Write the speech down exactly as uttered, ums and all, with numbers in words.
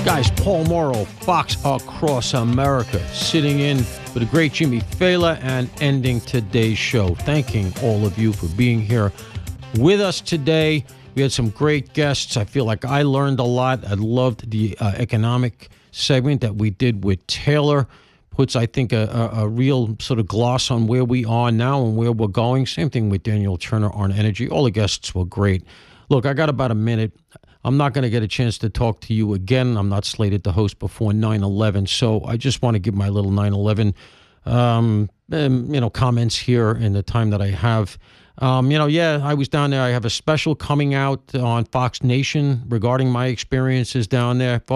Guys, Paul Morrow, Fox Across America, sitting in for the great Jimmy Fela and ending today's show. Thanking all of you for being here with us today. We had some great guests. I feel like I learned a lot. I loved the uh, economic segment that we did with Taylor. Puts, I think, a, a, a real sort of gloss on where we are now and where we're going. Same thing with Daniel Turner on energy. All the guests were great. Look, I got about a minute. I'm not going to get a chance to talk to you again. I'm not slated to host before nine eleven, so I just want to give my little nine eleven um, um, you know, comments here in the time that I have. Um, you know, yeah, I was down there. I have a special coming out on Fox Nation regarding my experiences down there.